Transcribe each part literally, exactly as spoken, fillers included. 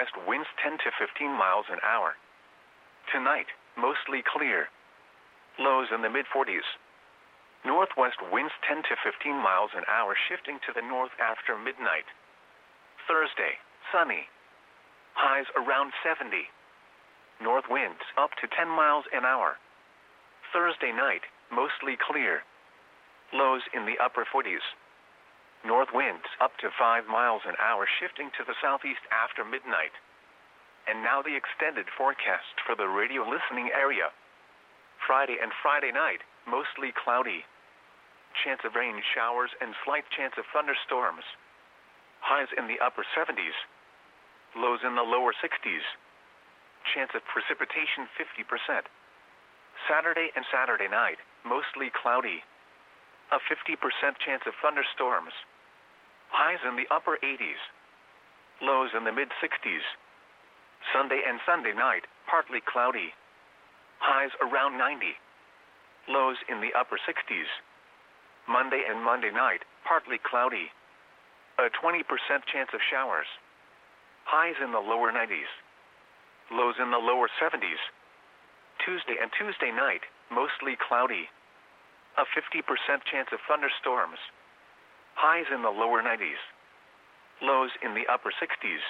northwest winds ten to fifteen miles an hour. Tonight, mostly clear. Lows in the mid forties. Northwest winds ten to fifteen miles an hour, shifting to the north after midnight. Thursday, sunny. Highs around seventy. North winds up to ten miles an hour. Thursday night, mostly clear. Lows in the upper forties. North winds up to five miles an hour, shifting to the southeast after midnight. And now the extended forecast for the radio listening area. Friday and Friday night, mostly cloudy. Chance of rain showers and slight chance of thunderstorms. Highs in the upper seventies. Lows in the lower sixties. Chance of precipitation fifty percent. Saturday and Saturday night, mostly cloudy. A fifty percent chance of thunderstorms. Highs in the upper eighties. Lows in the mid sixties. Sunday and Sunday night, partly cloudy. Highs around ninety. Lows in the upper sixties. Monday and Monday night, partly cloudy. A twenty percent chance of showers. Highs in the lower nineties. Lows in the lower seventies. Tuesday and Tuesday night, mostly cloudy. A fifty percent chance of thunderstorms. Highs in the lower nineties. Lows in the upper sixties.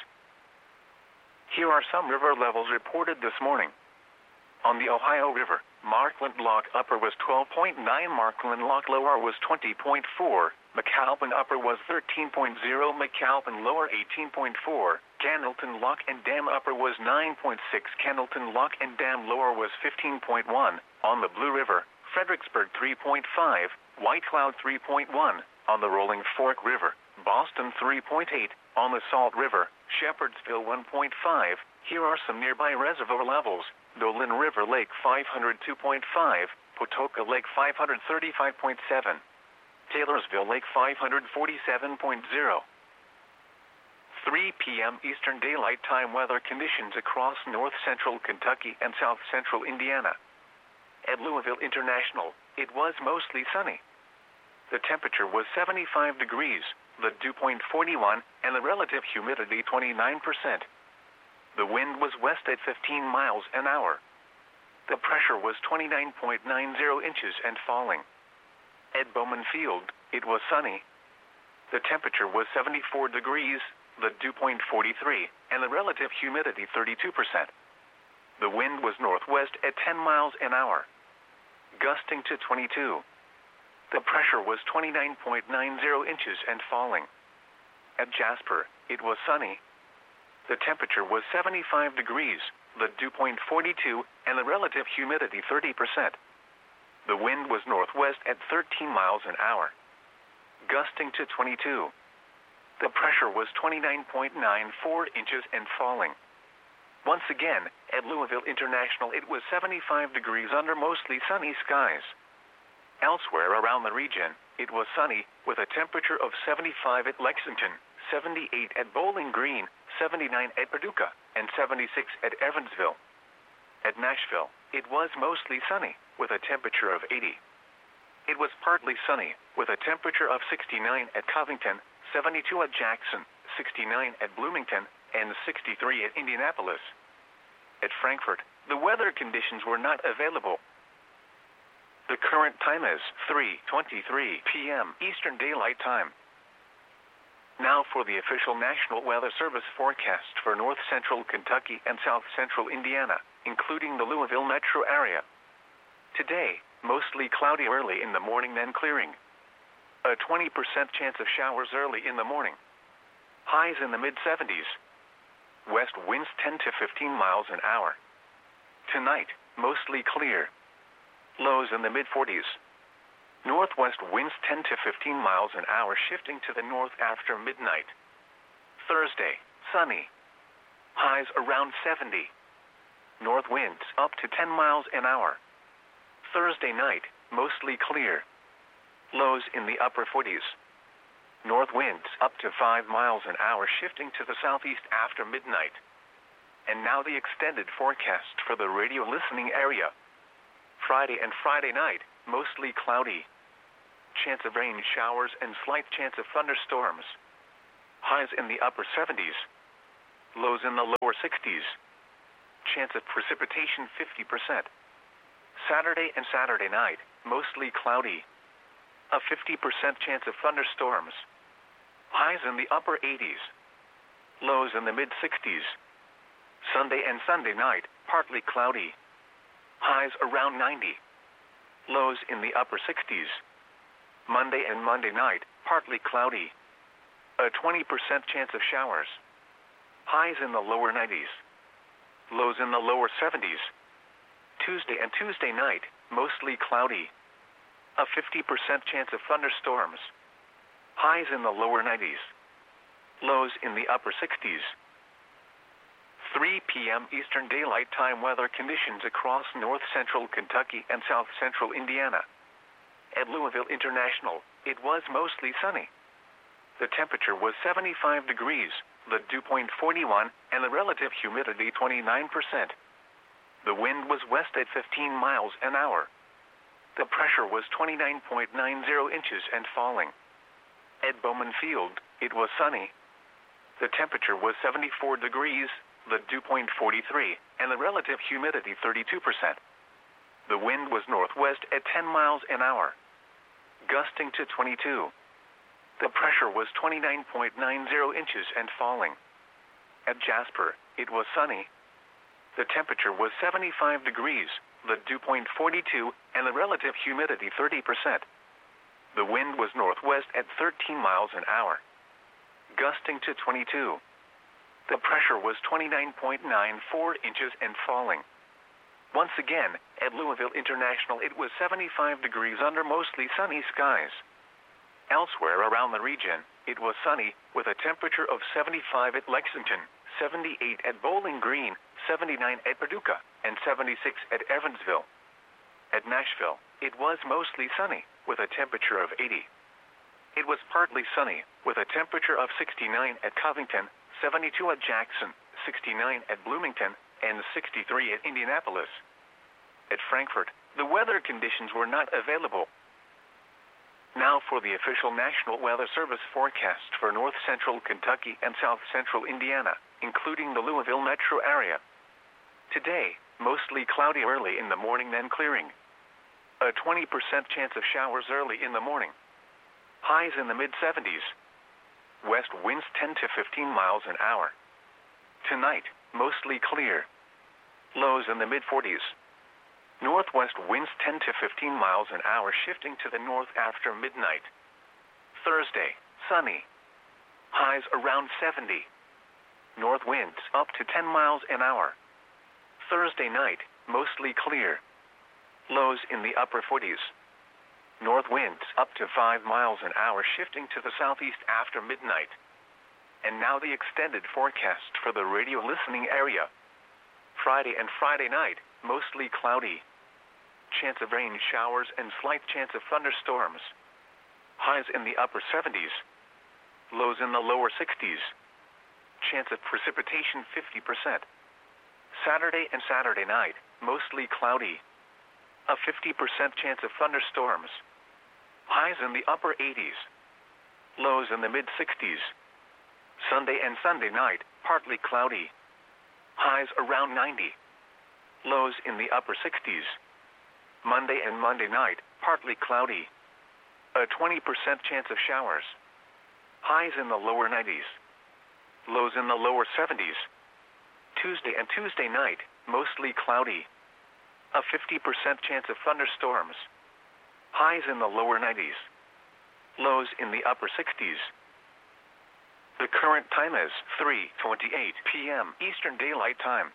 Here are some river levels reported this morning. On the Ohio River, Markland Lock Upper was twelve point nine, Markland Lock Lower was twenty point four, McAlpin Upper was thirteen point zero, McAlpin Lower eighteen point four, Candleton Lock and Dam Upper was nine point six, Candleton Lock and Dam Lower was fifteen point one. On the Blue River, Fredericksburg three point five, White Cloud three point one. On the Rolling Fork River, Boston three point eight. On the Salt River, Shepherdsville one point five. Here are some nearby reservoir levels. Dolan River Lake five hundred two point five, Patoka Lake five hundred thirty-five point seven, Taylorsville Lake five hundred forty-seven point zero. three p m Eastern Daylight Time weather conditions across north central Kentucky and south central Indiana. At Louisville International, it was mostly sunny. The temperature was seventy-five degrees, the dew point forty-one, and the relative humidity twenty-nine percent. The wind was west at fifteen miles an hour. The pressure was twenty-nine point nine zero inches and falling. At Bowman Field, it was sunny. The temperature was seventy-four degrees, the dew point forty-three, and the relative humidity thirty-two percent. The wind was northwest at ten miles an hour, gusting to twenty-two. The pressure was twenty-nine point nine zero inches and falling. At Jasper, it was sunny. The temperature was seventy-five degrees, the dew point forty-two, and the relative humidity thirty percent. The wind was northwest at thirteen miles an hour, gusting to twenty-two. The pressure was twenty-nine point nine four inches and falling. Once again, at Louisville International, it was seventy-five degrees under mostly sunny skies. Elsewhere around the region, it was sunny, with a temperature of seventy-five at Lexington, seventy-eight at Bowling Green, seventy-nine at Paducah, and seventy-six at Evansville. At Nashville, it was mostly sunny, with a temperature of eighty. It was partly sunny, with a temperature of sixty-nine at Covington, seventy-two at Jackson, sixty-nine at Bloomington, and sixty-three at Indianapolis. At Frankfort, the weather conditions were not available. The current time is three twenty-three p m Eastern Daylight Time. Now for the official National Weather Service forecast for north central Kentucky and south central Indiana, including the Louisville metro area. Today, mostly cloudy early in the morning, then clearing. A twenty percent chance of showers early in the morning. Highs in the mid seventies. West winds ten to fifteen miles an hour. Tonight, mostly clear. Lows in the mid forties. Northwest winds ten to fifteen miles an hour, shifting to the north after midnight. Thursday, sunny. Highs around seventy. North winds up to ten miles an hour. Thursday night, mostly clear. Lows in the upper forties. North winds up to five miles an hour, shifting to the southeast after midnight. And now the extended forecast for the radio listening area. Friday and Friday night, mostly cloudy. Chance of rain showers and slight chance of thunderstorms. Highs in the upper seventies. Lows in the lower or sixties. Chance of precipitation fifty percent. Saturday and Saturday night, mostly cloudy. A fifty percent chance of thunderstorms. Highs in the upper eighties. Lows in the mid sixties. Sunday and Sunday night, partly cloudy. Highs around ninety. Lows in the upper sixties. Monday and Monday night, partly cloudy. A twenty percent chance of showers. Highs in the lower nineties. Lows in the lower seventies. Tuesday and Tuesday night, mostly cloudy. A fifty percent chance of thunderstorms. Highs in the lower nineties. Lows in the upper sixties. three p m Eastern Daylight Time weather conditions across north central Kentucky and south central Indiana. At Louisville International, it was mostly sunny. The temperature was seventy-five degrees, the dew point forty-one, and the relative humidity twenty-nine percent. The wind was west at fifteen miles an hour. The pressure was twenty-nine point nine zero inches and falling. At Bowman Field, it was sunny. The temperature was seventy-four degrees, the dew point forty-three, and the relative humidity thirty-two percent. The wind was northwest at ten miles an hour, gusting to twenty-two. The pressure was twenty-nine point nine zero inches and falling. At Jasper, it was sunny. The temperature was seventy-five degrees, the dew point forty-two, and the relative humidity thirty percent. The wind was northwest at thirteen miles an hour, gusting to twenty-two. The pressure was twenty-nine point nine four inches and falling. Once again, at Louisville International, it was seventy-five degrees under mostly sunny skies. Elsewhere around the region, it was sunny, with a temperature of seventy-five at Lexington, seventy-eight at Bowling Green, seventy-nine at Paducah, and seventy-six at Evansville. At Nashville, it was mostly sunny, with a temperature of eighty. It was partly sunny, with a temperature of sixty-nine at Covington, seventy-two at Jackson, sixty-nine at Bloomington, and sixty-three at Indianapolis. At Frankfort, the weather conditions were not available. Now for the official National Weather Service forecast for north central Kentucky and south central Indiana, including the Louisville metro area. Today, mostly cloudy early in the morning, then clearing. A twenty percent chance of showers early in the morning. Highs in the mid seventies. West winds ten to fifteen miles an hour. Tonight, mostly clear. Lows in the mid forties. Northwest winds ten to fifteen miles an hour, shifting to the north after midnight. Thursday, sunny. Highs around seventy. North winds up to ten miles an hour. Thursday night, mostly clear. Lows in the upper forties. North winds up to five miles an hour, shifting to the southeast after midnight. And now the extended forecast for the radio listening area. Friday and Friday night, mostly cloudy. Chance of rain showers and slight chance of thunderstorms. Highs in the upper seventies. Lows in the lower sixties. Chance of precipitation fifty percent. Saturday and Saturday night, mostly cloudy. A fifty percent chance of thunderstorms. Highs in the upper eighties. Lows in the mid sixties. Sunday and Sunday night, partly cloudy. Highs around ninety. Lows in the upper sixties. Monday and Monday night, partly cloudy. A twenty percent chance of showers. Highs in the lower nineties. Lows in the lower seventies. Tuesday and Tuesday night, mostly cloudy. A fifty percent chance of thunderstorms. Highs in the lower nineties. Lows in the upper sixties. The current time is three twenty-eight p m Eastern Daylight Time.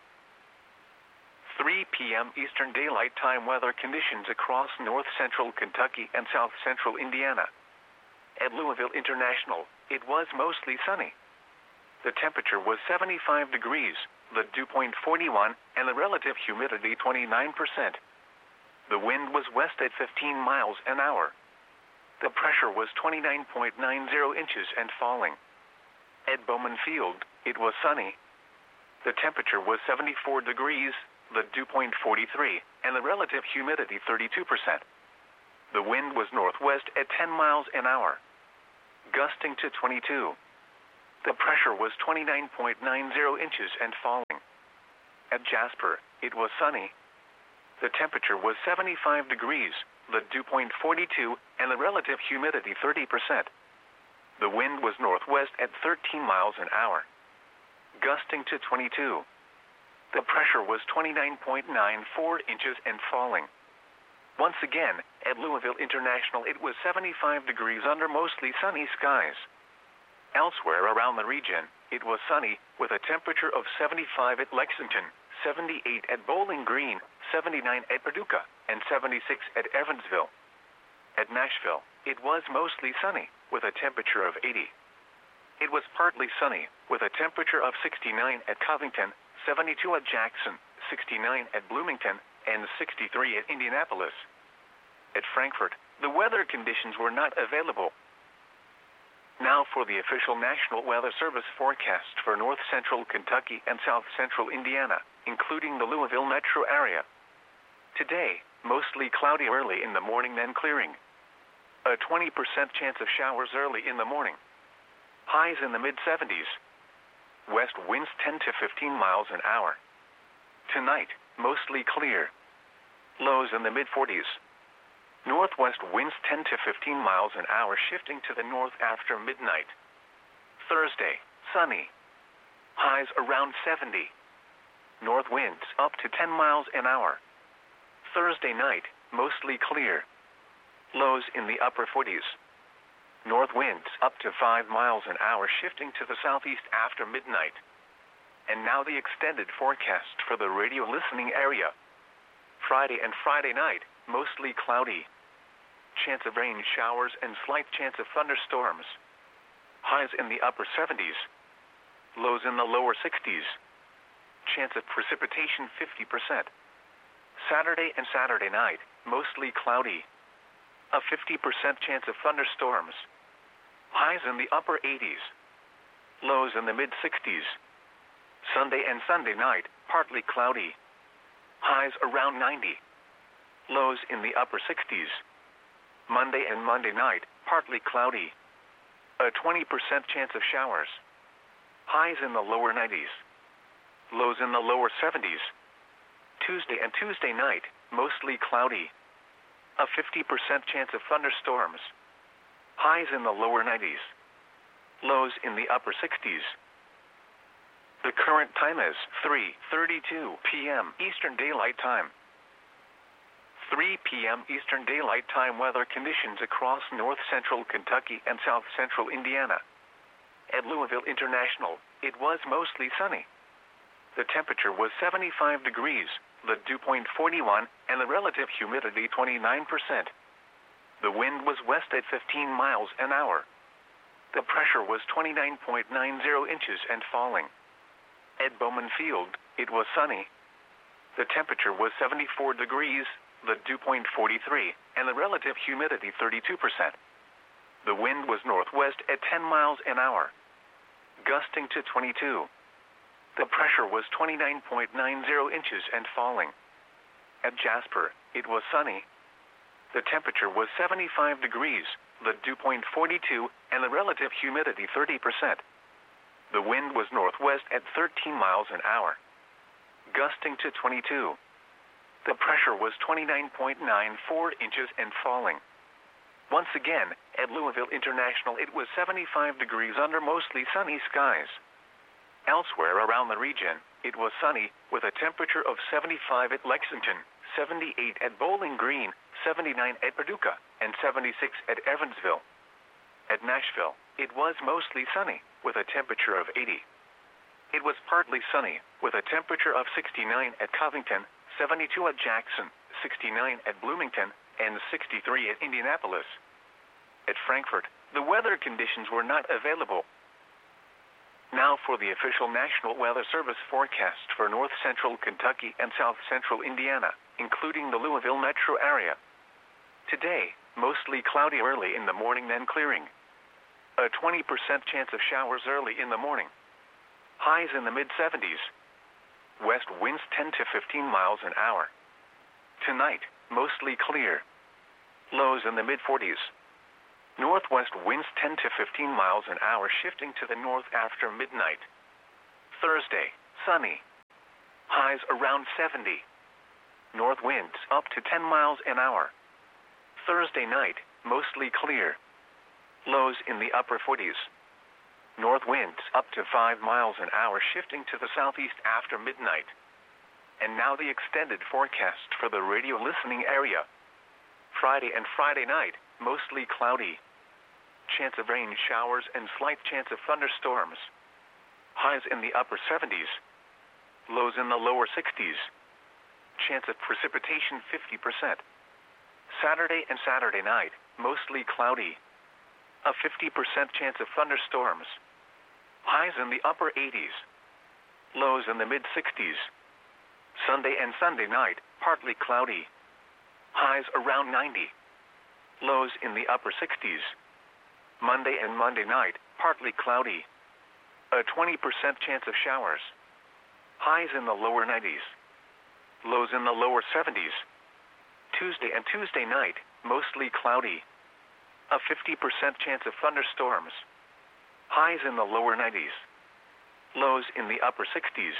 three p m Eastern Daylight Time weather conditions across north central Kentucky and south central Indiana. At Louisville International, it was mostly sunny. The temperature was seventy-five degrees, the dew point forty-one, and the relative humidity twenty-nine percent. The wind was west at fifteen miles an hour. The pressure was twenty-nine point nine zero inches and falling. At Bowman Field, it was sunny. The temperature was seventy-four degrees, the dew point forty-three, and the relative humidity thirty-two percent. The wind was northwest at ten miles an hour, gusting to twenty-two. The pressure was twenty-nine point nine zero inches and falling. At Jasper, it was sunny. The temperature was seventy-five degrees, the dew point forty-two, and the relative humidity thirty percent. The wind was northwest at thirteen miles an hour, gusting to twenty-two. The pressure was twenty-nine point nine four inches and falling. Once again, at Louisville International it was seventy-five degrees under mostly sunny skies. Elsewhere around the region, it was sunny, with a temperature of seventy-five at Lexington, seventy-eight at Bowling Green, seventy-nine at Paducah, and seventy-six at Evansville. At Nashville, it was mostly sunny, with a temperature of eighty. It was partly sunny, with a temperature of sixty-nine at Covington, seventy-two at Jackson, sixty-nine at Bloomington, and sixty-three at Indianapolis. At Frankfort, the weather conditions were not available. Now for the official National Weather Service forecast for north central Kentucky and south central Indiana, including the Louisville metro area. Today, mostly cloudy early in the morning, then clearing. A twenty percent chance of showers early in the morning. Highs in the mid seventies. West winds ten to fifteen miles an hour. Tonight, mostly clear. Lows in the mid forties. Northwest winds ten to fifteen miles an hour, shifting to the north after midnight. Thursday, sunny. Highs around seventy. North winds up to ten miles an hour. Thursday night, mostly clear. Lows in the upper forties. North winds up to five miles an hour, shifting to the southeast after midnight. And now the extended forecast for the radio listening area. Friday and Friday night, mostly cloudy. Chance of rain showers and slight chance of thunderstorms. Highs in the upper seventies. Lows in the lower sixties. Chance of precipitation fifty percent. Saturday and Saturday night, mostly cloudy. A fifty percent chance of thunderstorms. Highs in the upper eighties. Lows in the mid sixties. Sunday and Sunday night, partly cloudy. Highs around ninety. Lows in the upper sixties. Monday and Monday night, partly cloudy. A twenty percent chance of showers. Highs in the lower nineties. Lows in the lower seventies. Tuesday and Tuesday night, mostly cloudy. A fifty percent chance of thunderstorms. Highs in the lower nineties. Lows in the upper sixties. The current time is three thirty-two p m Eastern Daylight Time. three p m Eastern Daylight Time weather conditions across north central Kentucky and south central Indiana. At Louisville International, it was mostly sunny. The temperature was seventy-five degrees, the dew point forty-one, and the relative humidity twenty-nine percent. The wind was west at fifteen miles an hour. The pressure was twenty-nine point nine zero inches and falling. At Bowman Field, it was sunny. The temperature was seventy-four degrees, the dew point forty-three, and the relative humidity thirty-two percent. The wind was northwest at ten miles an hour, gusting to twenty-two. The pressure was twenty-nine point nine zero inches and falling. At Jasper, it was sunny. The temperature was seventy-five degrees, the dew point forty-two, and the relative humidity thirty percent. The wind was northwest at thirteen miles an hour, gusting to twenty-two. The pressure was twenty-nine point nine four inches and falling. Once again, at Louisville International it was seventy-five degrees under mostly sunny skies. Elsewhere around the region, it was sunny, with a temperature of seventy-five at Lexington, seventy-eight at Bowling Green, seventy-nine at Paducah, and seventy-six at Evansville. At Nashville, it was mostly sunny, with a temperature of eighty. It was partly sunny, with a temperature of sixty-nine at Covington, seventy-two at Jackson, sixty-nine at Bloomington, and sixty-three at Indianapolis. At Frankfort, the weather conditions were not available. Now for the official National Weather Service forecast for north central Kentucky and south central Indiana, including the Louisville metro area. Today, mostly cloudy early in the morning, then clearing. A twenty percent chance of showers early in the morning. Highs in the mid seventies. West winds ten to fifteen miles an hour. Tonight, mostly clear. Lows in the mid forties. Northwest winds ten to fifteen miles an hour, shifting to the north after midnight. Thursday, sunny. Highs around seventy. North winds up to ten miles an hour. Thursday night, mostly clear. Lows in the upper forties. North winds up to five miles an hour, shifting to the southeast after midnight. And now the extended forecast for the radio listening area. Friday and Friday night, mostly cloudy. Chance of rain showers and slight chance of thunderstorms. Highs in the upper seventies. Lows in the lower sixties. Chance of precipitation fifty percent. Saturday and Saturday night, mostly cloudy. A fifty percent chance of thunderstorms. Highs in the upper eighties. Lows in the mid sixties. Sunday and Sunday night, partly cloudy. Highs around ninety. Lows in the upper sixties. Monday and Monday night, partly cloudy. A twenty percent chance of showers. Highs in the lower nineties. Lows in the lower seventies. Tuesday and Tuesday night, mostly cloudy. A fifty percent chance of thunderstorms. Highs in the lower nineties. Lows in the upper sixties.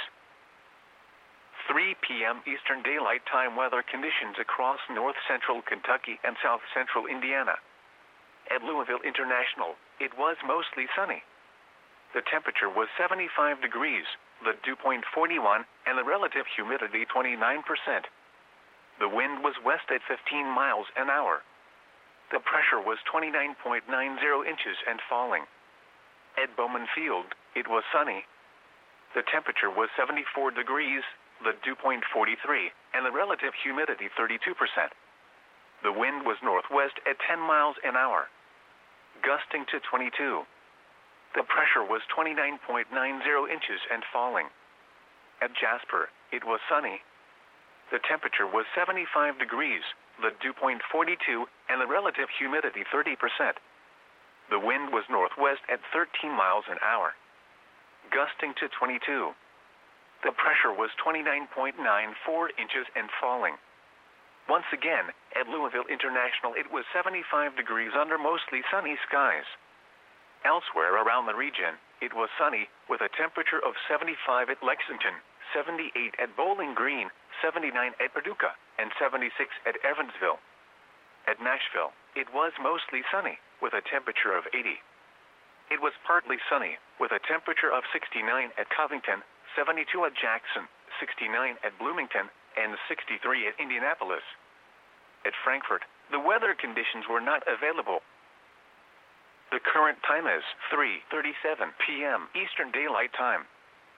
three p m Eastern Daylight Time weather conditions across north central Kentucky and south central Indiana. At Louisville International, it was mostly sunny. The temperature was seventy-five degrees, the dew point forty-one, and the relative humidity twenty-nine percent. The wind was west at fifteen miles an hour. The pressure was twenty-nine point nine zero inches and falling. At Bowman Field, it was sunny. The temperature was seventy-four degrees, the dew point forty-three, and the relative humidity thirty-two percent. The wind was northwest at ten miles an hour, gusting to twenty-two. The pressure was twenty-nine point nine zero inches and falling. At Jasper, it was sunny. The temperature was seventy-five degrees, the dew point forty-two, and the relative humidity thirty percent. The wind was northwest at thirteen miles an hour, gusting to twenty-two. The pressure was twenty-nine point nine four inches and falling. Once again, at Louisville International, it was seventy-five degrees under mostly sunny skies. Elsewhere around the region, it was sunny, with a temperature of seventy-five at Lexington, seventy-eight at Bowling Green, seventy-nine at Paducah, and seventy-six at Evansville. At Nashville, it was mostly sunny, with a temperature of eighty. It was partly sunny, with a temperature of sixty-nine at Covington, seventy-two at Jackson, sixty-nine at Bloomington, and sixty-three at Indianapolis. At Frankfort, the weather conditions were not available. The current time is three thirty-seven p m Eastern Daylight Time.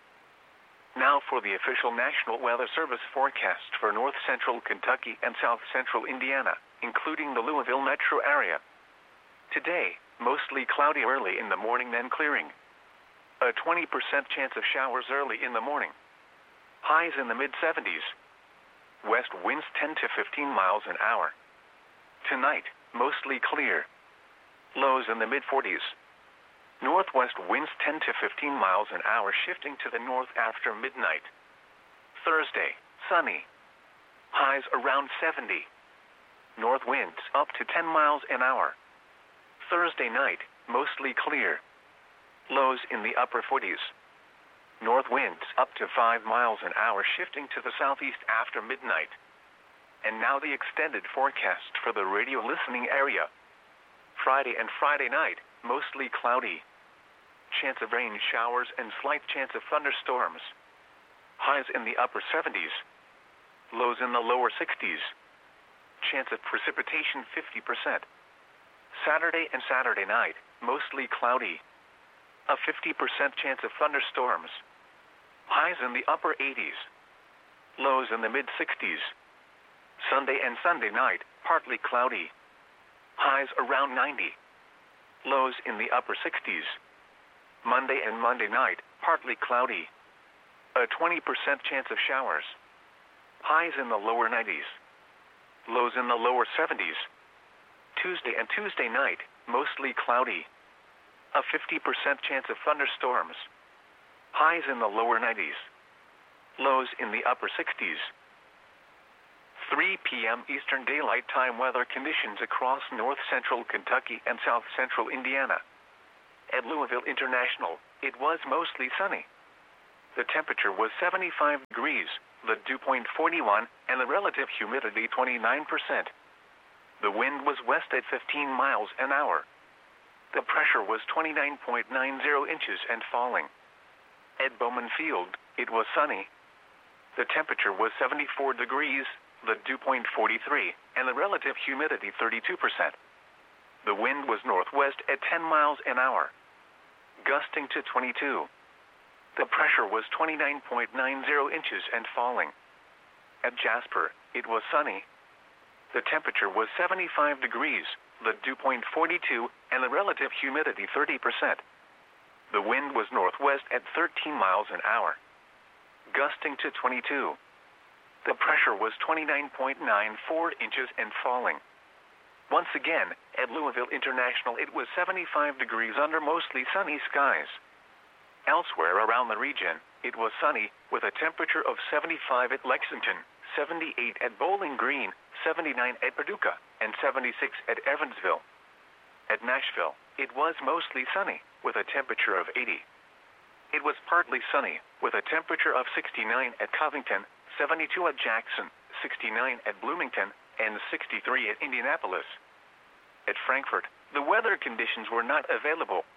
Now for the official National Weather Service forecast for north central Kentucky and south central Indiana, including the Louisville metro area. Today, mostly cloudy early in the morning, then clearing. A twenty percent chance of showers early in the morning. Highs in the mid seventies. West winds ten to fifteen miles an hour. Tonight, mostly clear. Lows in the mid forties. Northwest winds ten to fifteen miles an hour, shifting to the north after midnight. Thursday, sunny. Highs around seventy. North winds up to ten miles an hour. Thursday night, mostly clear. Lows in the upper forties. North winds up to five miles an hour, shifting to the southeast after midnight. And now the extended forecast for the radio listening area. Friday and Friday night, mostly cloudy. Chance of rain showers and slight chance of thunderstorms. Highs in the upper seventies. Lows in the lower sixties. Chance of precipitation fifty percent. Saturday and Saturday night, mostly cloudy. A fifty percent chance of thunderstorms. Highs in the upper eighties. Lows in the mid sixties. Sunday and Sunday night, partly cloudy. Highs around ninety. Lows in the upper sixties. Monday and Monday night, partly cloudy. A twenty percent chance of showers. Highs in the lower nineties. Lows in the lower seventies. Tuesday and Tuesday night, mostly cloudy. A fifty percent chance of thunderstorms. Highs in the lower nineties. Lows in the upper sixties. three p m Eastern Daylight Time weather conditions across north central Kentucky and south central Indiana. At Louisville International, it was mostly sunny. The temperature was seventy-five degrees, the dew point forty-one, and the relative humidity twenty-nine percent. The wind was west at fifteen miles an hour. The pressure was twenty-nine point nine zero inches and falling. At Bowman Field, it was sunny. The temperature was seventy-four degrees, the dew point forty-three, and the relative humidity thirty-two percent. The wind was northwest at ten miles an hour, gusting to twenty-two. The pressure was twenty-nine point nine zero inches and falling. At Jasper, it was sunny. The temperature was seventy-five degrees, the dew point forty-two, and the relative humidity thirty percent. The wind was northwest at thirteen miles an hour, gusting to twenty-two. The pressure was twenty-nine point nine four inches and falling. Once again, at Louisville International, it was seventy-five degrees under mostly sunny skies. Elsewhere around the region, it was sunny, with a temperature of seventy-five at Lexington, seventy-eight at Bowling Green, seventy-nine at Paducah, and seventy-six at Evansville. At Nashville, it was mostly sunny, with a temperature of eighty. It was partly sunny, with a temperature of sixty-nine at Covington, seventy-two at Jackson, sixty-nine at Bloomington, and sixty-three at Indianapolis. At Frankfort, the weather conditions were not available.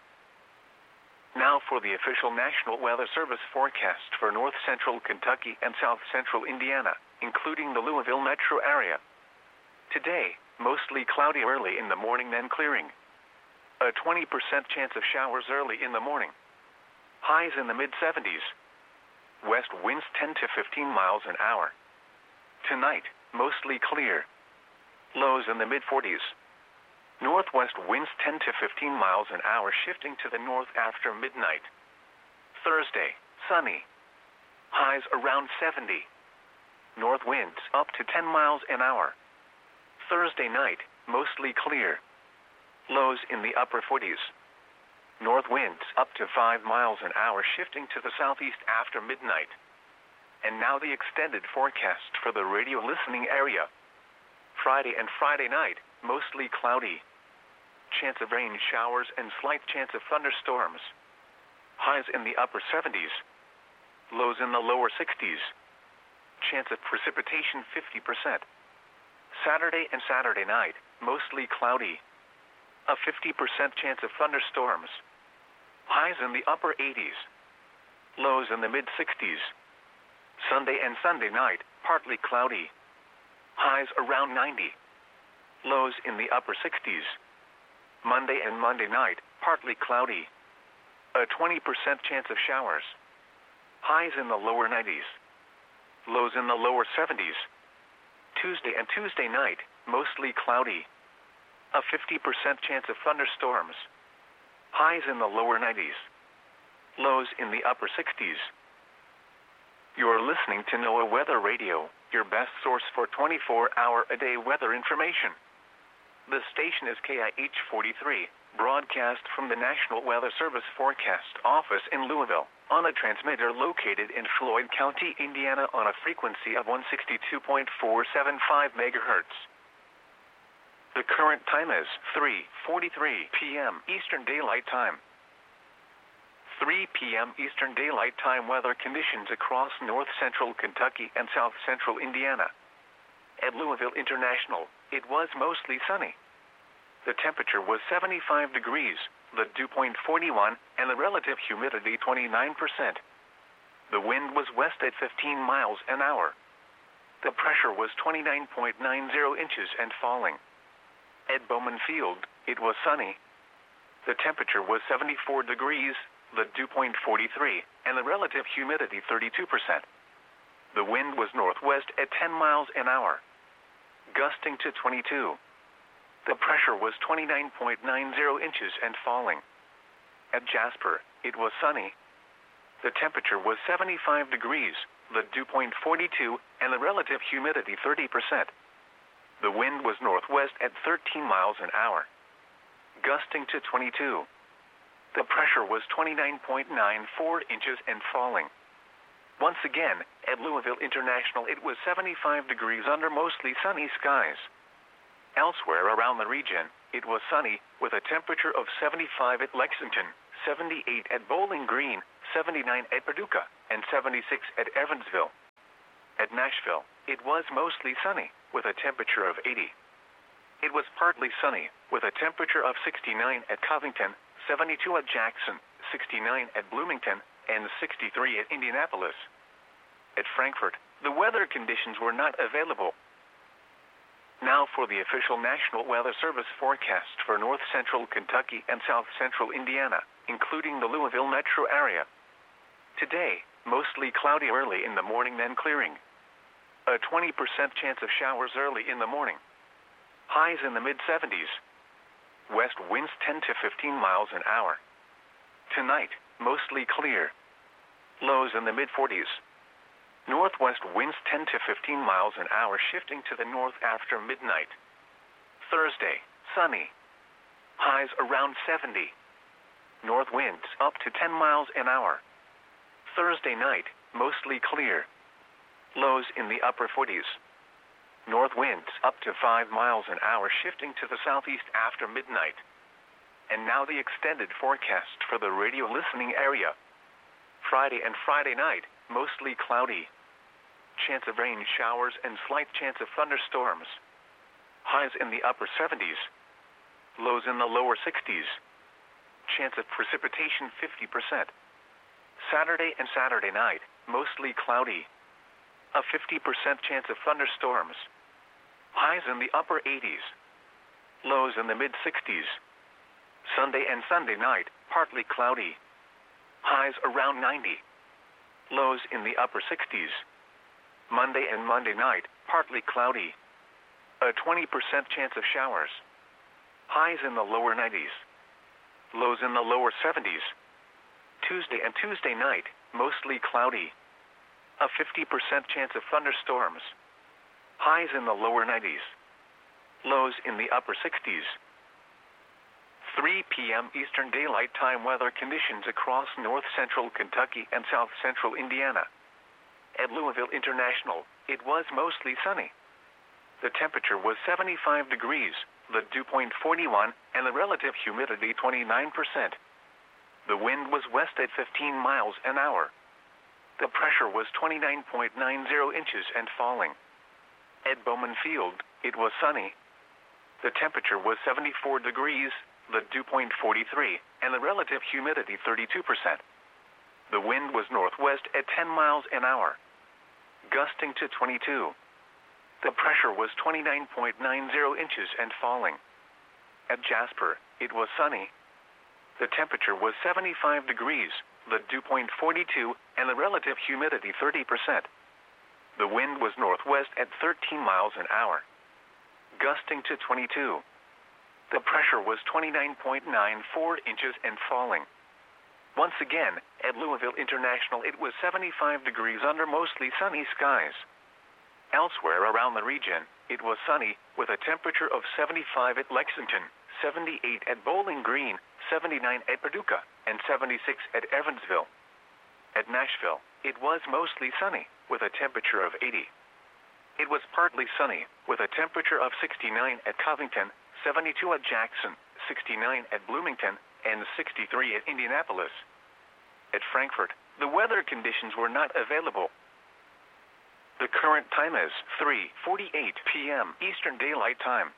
Now for the official National Weather Service forecast for north central Kentucky and south central Indiana, including the Louisville metro area. Today, mostly cloudy early in the morning, then clearing. A twenty percent chance of showers early in the morning. Highs in the mid seventies. West winds ten to fifteen miles an hour. Tonight, mostly clear. Lows in the mid forties. Northwest winds ten to fifteen miles an hour, shifting to the north after midnight. Thursday, sunny. Highs around seventy. North winds up to ten miles an hour. Thursday night, mostly clear. Lows in the upper forties. North winds up to five miles an hour, shifting to the southeast after midnight. And now the extended forecast for the radio listening area. Friday and Friday night, mostly cloudy. Chance of rain showers and slight chance of thunderstorms. Highs in the upper seventies. Lows in the lower sixties. Chance of precipitation fifty percent. Saturday and Saturday night, mostly cloudy. A fifty percent chance of thunderstorms. Highs in the upper eighties. Lows in the mid sixties. Sunday and Sunday night, partly cloudy. Highs around ninety. Lows in the upper sixties. Monday and Monday night, partly cloudy. A twenty percent chance of showers. Highs in the lower nineties. Lows in the lower seventies. Tuesday and Tuesday night, mostly cloudy. A fifty percent chance of thunderstorms. Highs in the lower nineties. Lows in the upper sixties. You're listening to NOAA Weather Radio, your best source for twenty-four hour a day weather information. The station is K I H forty-three, broadcast from the National Weather Service Forecast Office in Louisville, on a transmitter located in Floyd County, Indiana, on a frequency of one sixty-two point four seven five megahertz. The current time is three forty-three p m Eastern Daylight Time. three p m Eastern Daylight Time weather conditions across north central Kentucky and south central Indiana. At Louisville International, it was mostly sunny. The temperature was seventy-five degrees, the dew point forty-one, and the relative humidity twenty-nine percent. The wind was west at fifteen miles an hour. The pressure was twenty-nine point nine zero inches and falling. At Bowman Field, it was sunny. The temperature was seventy-four degrees, the dew point forty-three, and the relative humidity thirty-two percent. The wind was northwest at ten miles an hour, gusting to twenty-two. The pressure was twenty-nine point nine zero inches and falling. At Jasper, it was sunny. The temperature was seventy-five degrees, the dew point forty-two, and the relative humidity thirty percent. The wind was northwest at thirteen miles an hour, gusting to twenty-two. The pressure was twenty-nine point nine four inches and falling. Once again, at Louisville International it was seventy-five degrees under mostly sunny skies. Elsewhere around the region, it was sunny, with a temperature of seventy-five at Lexington, seventy-eight at Bowling Green, seventy-nine at Paducah, and seventy-six at Evansville. At Nashville, it was mostly sunny, with a temperature of eighty. It was partly sunny, with a temperature of sixty-nine at Covington, seventy-two at Jackson, sixty-nine at Bloomington, and sixty-three at Indianapolis. At Frankfort, the weather conditions were not available. Now for the official National Weather Service forecast for north central Kentucky and south central Indiana, including the Louisville metro area. Today, mostly cloudy early in the morning, then clearing. A twenty percent chance of showers early in the morning. Highs in the mid seventies. West winds ten to fifteen miles an hour. Tonight, mostly clear. Lows in the mid forties. Northwest winds ten to fifteen miles an hour, shifting to the north after midnight. Thursday, sunny. Highs around seventy. North winds up to ten miles an hour. Thursday night, mostly clear. Lows in the upper forties. North winds up to five miles an hour, shifting to the southeast after midnight. And now the extended forecast for the radio listening area. Friday and Friday night, mostly cloudy. Chance of rain showers and slight chance of thunderstorms. Highs in the upper seventies. Lows in the lower sixties. Chance of precipitation fifty percent. Saturday and Saturday night, mostly cloudy. A fifty percent chance of thunderstorms. Highs in the upper eighties. Lows in the mid sixties. Sunday and Sunday night, partly cloudy. Highs around ninety. Lows in the upper sixties. Monday and Monday night, partly cloudy. A twenty percent chance of showers. Highs in the lower nineties. Lows in the lower seventies. Tuesday and Tuesday night, mostly cloudy. A fifty percent chance of thunderstorms. Highs in the lower nineties. Lows in the upper sixties. three p m Eastern Daylight Time weather conditions across north central Kentucky and south central Indiana. At Louisville International, it was mostly sunny. The temperature was seventy-five degrees, the dew point forty-one, and the relative humidity twenty-nine percent. The wind was west at fifteen miles an hour. The pressure was twenty-nine point nine zero inches and falling. At Bowman Field, it was sunny. The temperature was seventy-four degrees, the dew point forty-three, and the relative humidity thirty-two percent. The wind was northwest at ten miles an hour, gusting to twenty-two. The pressure was twenty-nine point nine zero inches and falling. At Jasper, it was sunny. The temperature was seventy-five degrees, the dew point forty-two, and the relative humidity thirty percent. The wind was northwest at thirteen miles an hour, gusting to twenty-two. The pressure was twenty-nine point nine four inches and falling. Once again, at Louisville International it was seventy-five degrees under mostly sunny skies. Elsewhere around the region, it was sunny, with a temperature of seventy-five at Lexington, seventy-eight at Bowling Green, seventy-nine at Paducah, and seventy-six at Evansville. At Nashville, it was mostly sunny, with a temperature of eighty. It was partly sunny, with a temperature of sixty-nine at Covington, seventy-two at Jackson, sixty-nine at Bloomington, and sixty-three at Indianapolis. At Frankfort, the weather conditions were not available. The current time is three forty-eight p m Eastern Daylight Time.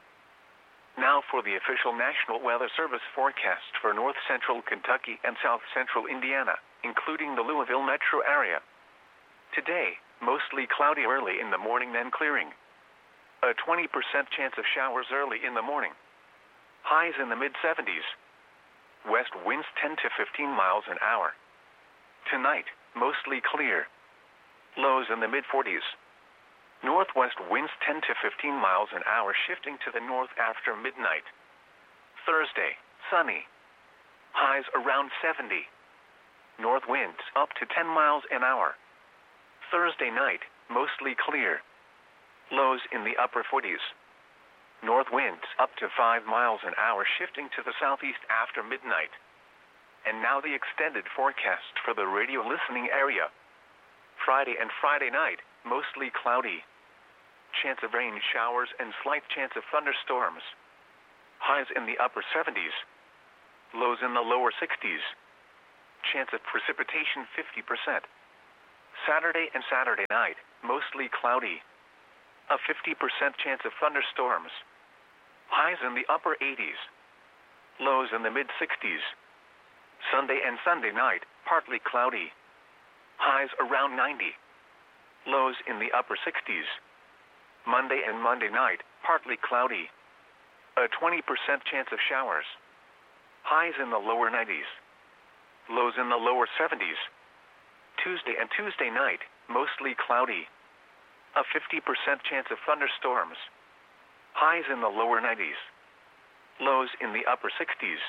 Now for the official National Weather Service forecast for north central Kentucky and south central Indiana, including the Louisville metro area. Today, mostly cloudy early in the morning, then clearing. A twenty percent chance of showers early in the morning. Highs in the mid seventies. West winds ten to fifteen miles an hour. Tonight, mostly clear. Lows in the mid forties. Northwest winds ten to fifteen miles an hour, shifting to the north after midnight. Thursday, sunny. Highs around seventy. North winds up to ten miles an hour. Thursday night, mostly clear. Lows in the upper forties. North winds up to five miles an hour, shifting to the southeast after midnight. And now the extended forecast for the radio listening area. Friday and Friday night, mostly cloudy. Chance of rain showers and slight chance of thunderstorms. Highs in the upper seventies. Lows in the lower sixties. Chance of precipitation fifty percent. Saturday and Saturday night, mostly cloudy. A fifty percent chance of thunderstorms. Highs in the upper eighties. Lows in the mid sixties. Sunday and Sunday night, partly cloudy. Highs around ninety. Lows in the upper sixties. Monday and Monday night, partly cloudy. A twenty percent chance of showers. Highs in the lower nineties. Lows in the lower seventies. Tuesday and Tuesday night, mostly cloudy. A fifty percent chance of thunderstorms. Highs in the lower nineties. Lows in the upper sixties.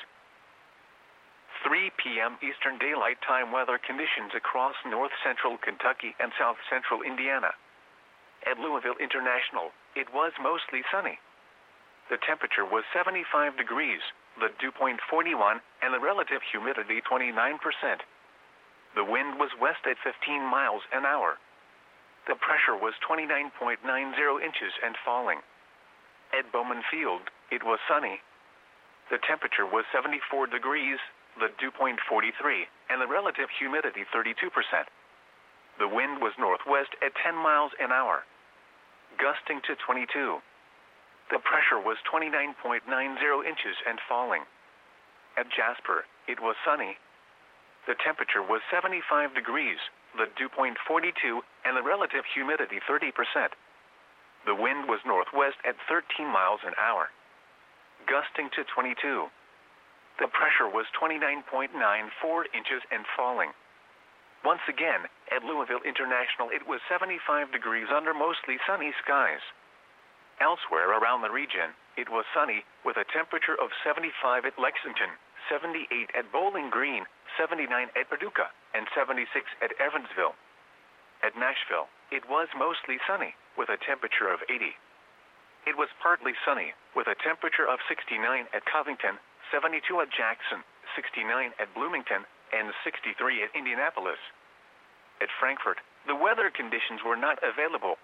three p m Eastern Daylight Time weather conditions across north central Kentucky and south central Indiana. At Louisville International, it was mostly sunny. The temperature was seventy-five degrees, the dew point forty-one, and the relative humidity twenty-nine percent. The wind was west at fifteen miles an hour. The pressure was twenty-nine point nine zero inches and falling. At Bowman Field, it was sunny. The temperature was seventy-four degrees, the dew point forty-three, and the relative humidity thirty-two percent. The wind was northwest at ten miles an hour, gusting to twenty-two. The pressure was twenty-nine point nine zero inches and falling. At Jasper, it was sunny. The temperature was seventy-five degrees, the dew point forty-two, and the relative humidity thirty percent. The wind was northwest at thirteen miles an hour, gusting to twenty-two. The pressure was twenty-nine point nine four inches and falling. Once again, at Louisville International, it was seventy-five degrees under mostly sunny skies. Elsewhere around the region, it was sunny, with a temperature of seventy-five at Lexington, seventy-eight at Bowling Green, seventy-nine at Paducah, and seventy-six at Evansville. At Nashville, it was mostly sunny, with a temperature of eighty. It was partly sunny, with a temperature of sixty-nine at Covington, seventy-two at Jackson, sixty-nine at Bloomington, and sixty-three at Indianapolis. At Frankfort, the weather conditions were not available.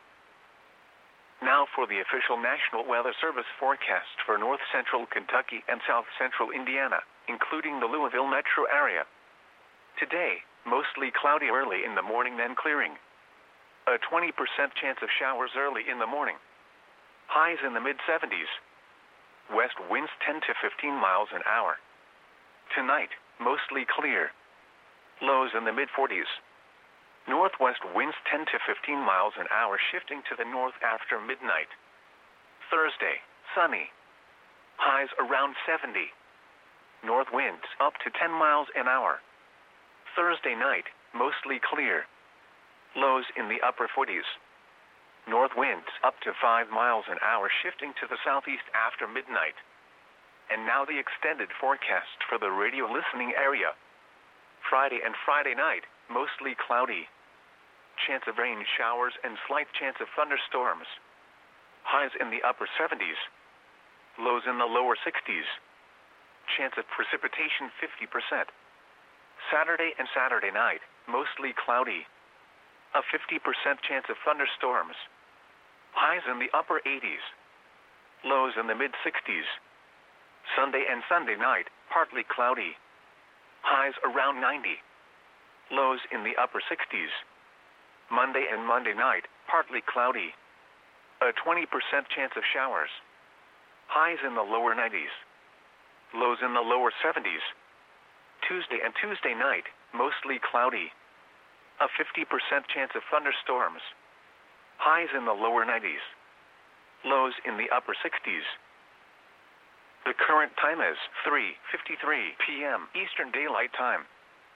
Now for the official National Weather Service forecast for north central Kentucky and south central Indiana, including the Louisville metro area. Today, mostly cloudy early in the morning, then clearing. A twenty percent chance of showers early in the morning. Highs in the mid seventies. West winds ten to fifteen miles an hour. Tonight, mostly clear. Lows in the mid forties. Northwest winds ten to fifteen miles an hour, shifting to the north after midnight. Thursday, sunny. Highs around seventy. North winds up to ten miles an hour. Thursday night, mostly clear. Lows in the upper forties. North winds up to five miles an hour, shifting to the southeast after midnight. And now the extended forecast for the radio listening area. Friday and Friday night, mostly cloudy. Chance of rain showers and slight chance of thunderstorms. Highs in the upper seventies. Lows in the lower sixties. Chance of precipitation fifty percent. Saturday and Saturday night, mostly cloudy. A fifty percent chance of thunderstorms. Highs in the upper eighties. Lows in the mid sixties. Sunday and Sunday night, partly cloudy. Highs around ninety. Lows in the upper sixties. Monday and Monday night, partly cloudy. A twenty percent chance of showers. Highs in the lower nineties. Lows in the lower seventies. Tuesday and Tuesday night, mostly cloudy. A fifty percent chance of thunderstorms. Highs in the lower nineties. Lows in the upper sixties. The current time is three fifty-three p m Eastern Daylight Time.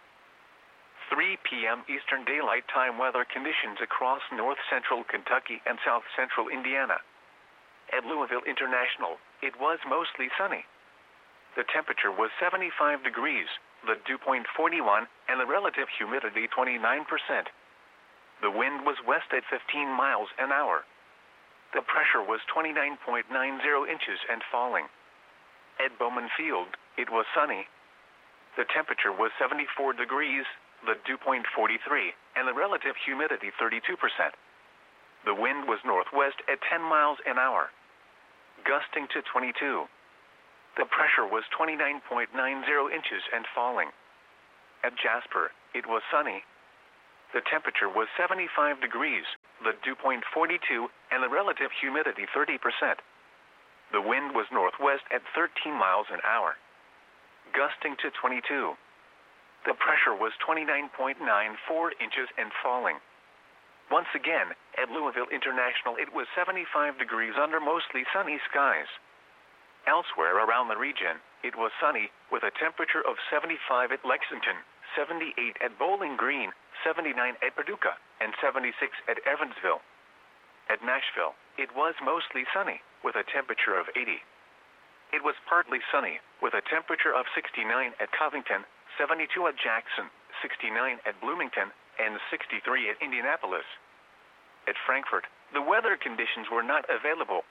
three p m Eastern Daylight Time weather conditions across north central Kentucky and south central Indiana. At Louisville International, it was mostly sunny. The temperature was seventy-five degrees, the dew point forty-one, and the relative humidity twenty-nine percent. The wind was west at fifteen miles an hour. The pressure was twenty-nine point nine zero inches and falling. At Bowman Field, it was sunny. The temperature was seventy-four degrees, the dew point forty-three, and the relative humidity thirty-two percent. The wind was northwest at ten miles an hour, gusting to twenty-two. The pressure was twenty-nine point nine zero inches and falling. At Jasper, it was sunny. The temperature was seventy-five degrees, the dew point forty-two, and the relative humidity thirty percent. The wind was northwest at thirteen miles an hour, gusting to twenty-two. The pressure was twenty-nine point nine four inches and falling. Once again, at Louisville International it was seventy-five degrees under mostly sunny skies. Elsewhere around the region, it was sunny, with a temperature of seventy-five at Lexington, seventy-eight at Bowling Green, seventy-nine at Paducah, and seventy-six at Evansville. At Nashville, it was mostly sunny, with a temperature of eighty. It was partly sunny, with a temperature of sixty-nine at Covington, seventy-two at Jackson, sixty-nine at Bloomington, and sixty-three at Indianapolis. At Frankfort, the weather conditions were not available.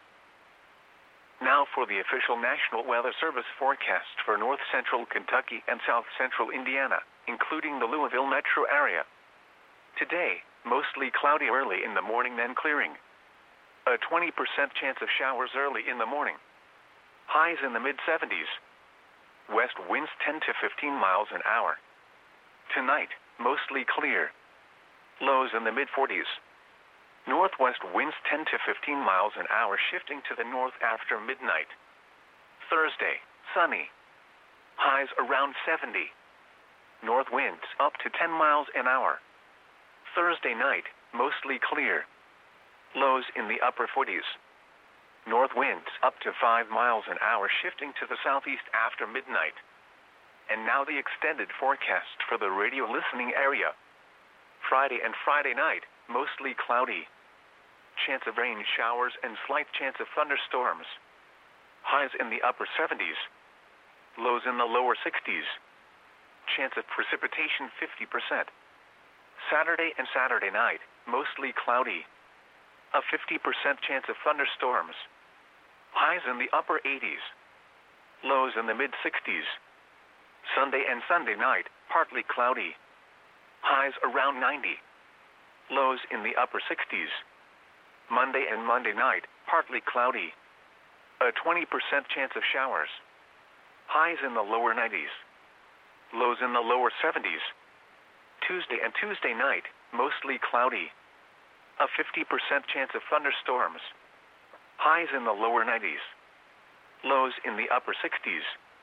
Now for the official National Weather Service forecast for north central Kentucky and south central Indiana, including the Louisville metro area. Today, mostly cloudy early in the morning, then clearing. A twenty percent chance of showers early in the morning. Highs in the mid seventies. West winds ten to fifteen miles an hour. Tonight, mostly clear. Lows in the mid forties. Northwest winds ten to fifteen miles an hour, shifting to the north after midnight. Thursday, sunny. Highs around seventy. North winds up to ten miles an hour. Thursday night, mostly clear. Lows in the upper forties. North winds up to five miles an hour, shifting to the southeast after midnight. And now the extended forecast for the radio listening area. Friday and Friday night, mostly cloudy. Chance of rain showers and slight chance of thunderstorms. Highs in the upper seventies. Lows in the lower sixties. Chance of precipitation fifty percent. Saturday and Saturday night, mostly cloudy. A fifty percent chance of thunderstorms. Highs in the upper eighties. Lows in the mid sixties. Sunday and Sunday night, partly cloudy. Highs around ninety. Lows in the upper sixties. Monday and Monday night, partly cloudy. A twenty percent chance of showers. Highs in the lower nineties. Lows in the lower seventies. Tuesday and Tuesday night, mostly cloudy. A fifty percent chance of thunderstorms. Highs in the lower nineties. Lows in the upper sixties.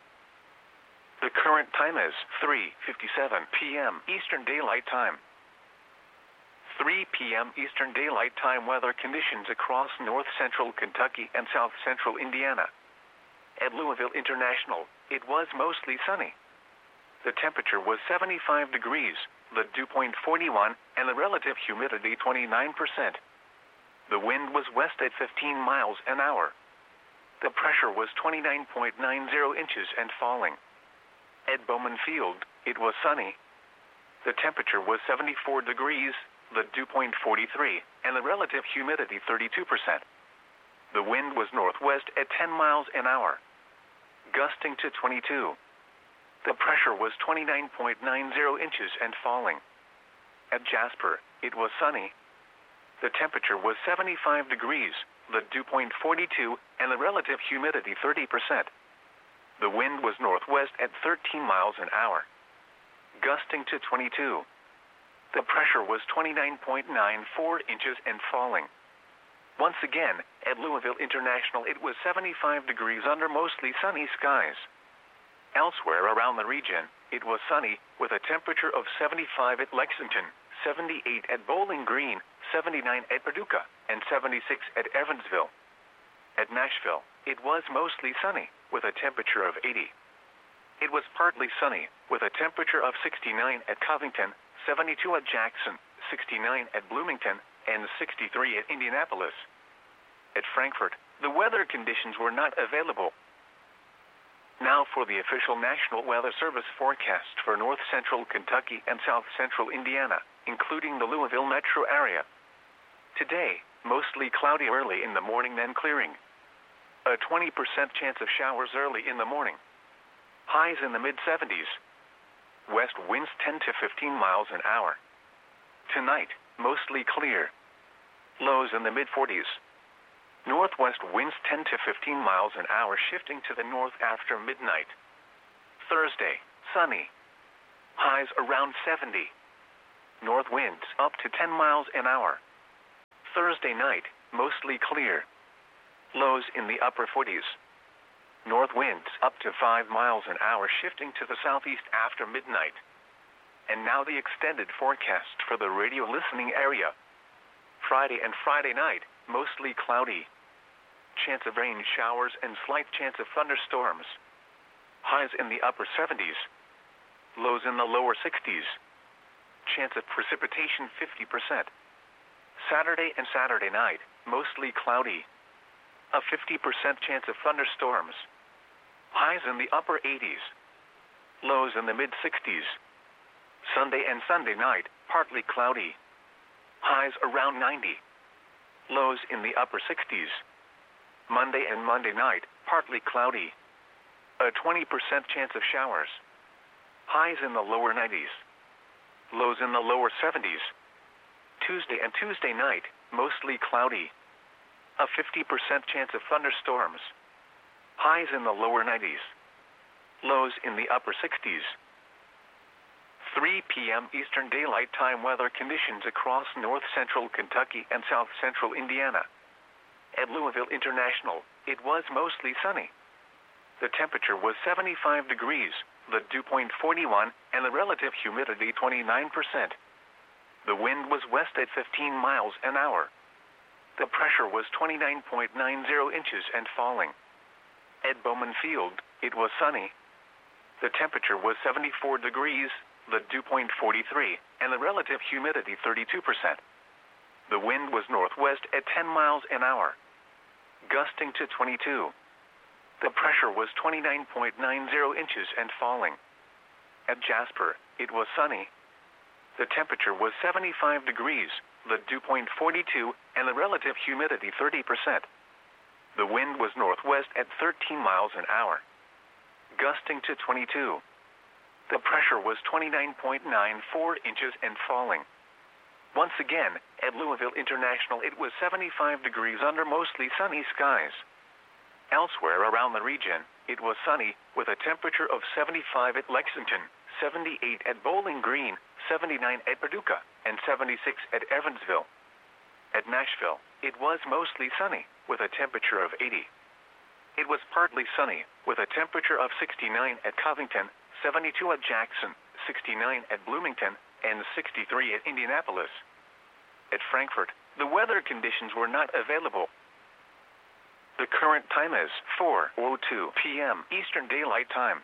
The current time is three fifty-seven p m Eastern Daylight Time. three p m Eastern Daylight Time weather conditions across north central Kentucky and south central Indiana. At Louisville International, it was mostly sunny. The temperature was seventy-five degrees, the dew point forty-one, and the relative humidity twenty-nine percent. The wind was west at fifteen miles an hour. The pressure was twenty-nine point nine zero inches and falling. At Bowman Field, it was sunny. The temperature was seventy-four degrees, the dew point forty-three, and the relative humidity thirty-two percent. The wind was northwest at ten miles an hour, gusting to twenty-two. The pressure was twenty-nine point nine zero inches and falling. At Jasper, it was sunny. The temperature was seventy-five degrees, the dew point forty-two, and the relative humidity thirty percent. The wind was northwest at thirteen miles an hour, gusting to twenty-two. The pressure was twenty-nine point nine four inches and falling. Once again, at Louisville International it was seventy-five degrees under mostly sunny skies. Elsewhere around the region, it was sunny, with a temperature of seventy-five at Lexington, seventy-eight at Bowling Green, seventy-nine at Paducah, and seventy-six at Evansville. At Nashville, it was mostly sunny, with a temperature of eighty. It was partly sunny, with a temperature of sixty-nine at Covington, seventy-two at Jackson, sixty-nine at Bloomington, and sixty-three at Indianapolis. At Frankfort, the weather conditions were not available. Now for the official National Weather Service forecast for north central Kentucky and south central Indiana, including the Louisville metro area. Today, mostly cloudy early in the morning, then clearing. A twenty percent chance of showers early in the morning. Highs in the mid seventies. west winds ten to fifteen miles an hour. Tonight, mostly clear. Lows in the mid forties. Northwest winds ten to fifteen miles an hour, shifting to the north after midnight. Thursday, sunny. Highs around seventy. North winds up to ten miles an hour. Thursday night, mostly clear. Lows in the upper forties. North winds up to five miles an hour, shifting to the southeast after midnight. And now the extended forecast for the radio listening area. Friday and Friday night, mostly cloudy. Chance of rain showers and slight chance of thunderstorms. Highs in the upper seventies. Lows in the lower sixties. Chance of precipitation fifty percent. Saturday and Saturday night, mostly cloudy. A fifty percent chance of thunderstorms. Highs in the upper eighties. Lows in the mid sixties. Sunday and Sunday night, partly cloudy. Highs around ninety. Lows in the upper sixties. Monday and Monday night, partly cloudy. A twenty percent chance of showers. Highs in the lower nineties. Lows in the lower seventies. Tuesday and Tuesday night, mostly cloudy. A fifty percent chance of thunderstorms. Highs in the lower nineties. Lows in the upper sixties. three p m Eastern Daylight Time weather conditions across north central Kentucky and south central Indiana. At Louisville International, it was mostly sunny. The temperature was seventy-five degrees, the dew point forty-one, and the relative humidity twenty-nine percent. The wind was west at fifteen miles an hour. The pressure was twenty-nine point nine zero inches and falling. At Bowman Field, it was sunny. The temperature was seventy-four degrees, the dew point forty-three, and the relative humidity thirty-two percent. The wind was northwest at ten miles an hour, gusting to twenty-two. The pressure was twenty-nine point nine zero inches and falling. At Jasper, it was sunny. The temperature was seventy-five degrees, the dew point forty-two, and the relative humidity thirty percent. The wind was northwest at thirteen miles an hour, gusting to twenty-two. The pressure was twenty-nine point nine four inches and falling. Once again, at Louisville International, it was seventy-five degrees under mostly sunny skies. Elsewhere around the region, it was sunny, with a temperature of seventy-five at Lexington, seventy-eight at Bowling Green, seventy-nine at Paducah, and seventy-six at Evansville. At Nashville, it was mostly sunny, with a temperature of eighty. It was partly sunny, with a temperature of sixty-nine at Covington, seventy-two at Jackson, sixty-nine at Bloomington, and sixty-three at Indianapolis. At Frankfort, the weather conditions were not available. The current time is four oh two p m Eastern Daylight Time.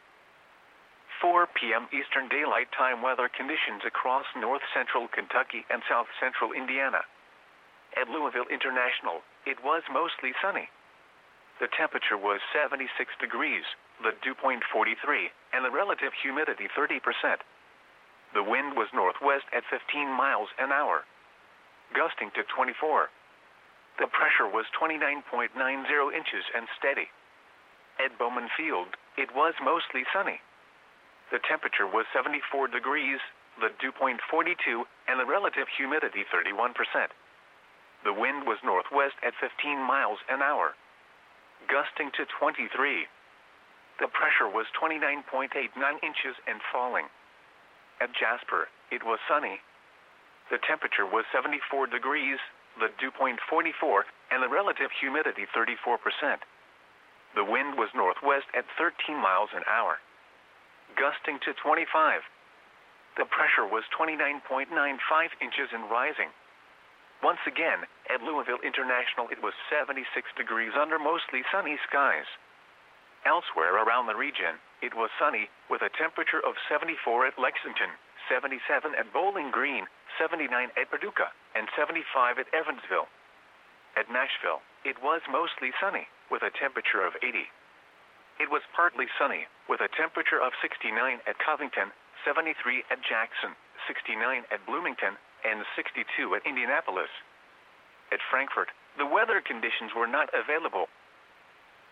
four p m Eastern Daylight Time weather conditions across north central Kentucky and south central Indiana. At Louisville International, it was mostly sunny. The temperature was seventy-six degrees, the dew point forty-three, and the relative humidity thirty percent. The wind was northwest at fifteen miles an hour, gusting to twenty-four. The pressure was twenty-nine point nine zero inches and steady. At Bowman Field, it was mostly sunny. The temperature was seventy-four degrees, the dew point forty-two, and the relative humidity thirty-one percent. The wind was northwest at fifteen miles an hour, gusting to twenty-three. The pressure was twenty-nine point eight nine inches and falling. At Jasper, it was sunny. The temperature was seventy-four degrees, the dew point forty-four, and the relative humidity thirty-four percent. The wind was northwest at thirteen miles an hour, gusting to twenty-five. The pressure was twenty-nine point nine five inches and rising. Once again, at Louisville International, it was seventy-six degrees under mostly sunny skies. Elsewhere around the region, it was sunny, with a temperature of seventy-four at Lexington, seventy-seven at Bowling Green, seventy-nine at Paducah, and seventy-five at Evansville. At Nashville, it was mostly sunny, with a temperature of eighty. It was partly sunny, with a temperature of sixty-nine at Covington, seventy-three at Jackson, sixty-nine at Bloomington, and sixty-two at Indianapolis. At Frankfort, the weather conditions were not available.